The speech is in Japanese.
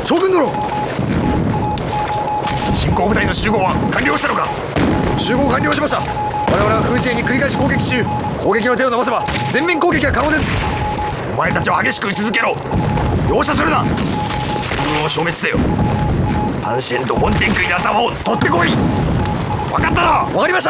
将軍殿。 進行部隊の集合は完了したのか？ 集合完了しました。我々は空地へに繰り返し攻撃中。攻撃の手を伸ばせば全面攻撃が可能です。 お前たちは激しく撃ち続けろ。容赦するな。空軍を消滅せよ。単身と本天空に頭を取ってこい。分かったな。 分かりました。